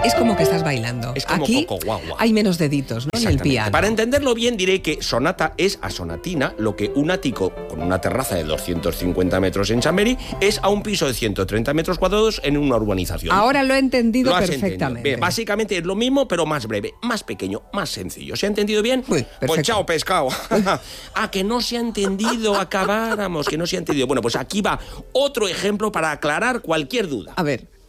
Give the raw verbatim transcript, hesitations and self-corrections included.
Es como que estás bailando. Es como Aquí Coco Guagua. hay menos deditos, ¿no? En el piano. Para entenderlo bien diré que sonata es a sonatina lo que un ático con una terraza de doscientos cincuenta metros en Chamberí es a un piso de ciento treinta metros cuadrados en una urbanización. Ahora lo he entendido Lo has perfectamente. entendido. Bien, básicamente es lo mismo, pero más breve, más pequeño, más sencillo. ¿Se ha entendido bien? Uy, pues chao, pescado. Ah, que no se ha entendido, acabáramos, que no se ha entendido. Bueno, pues aquí va otro ejemplo para aclarar cualquier duda. A ver.